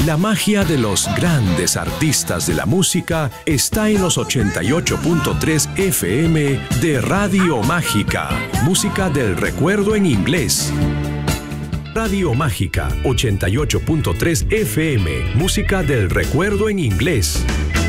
La magia de los grandes artistas de la música está en los 88.3 FM de Radio Mágica. Música del recuerdo en inglés. Radio Mágica 88.3 FM. Música del recuerdo en inglés.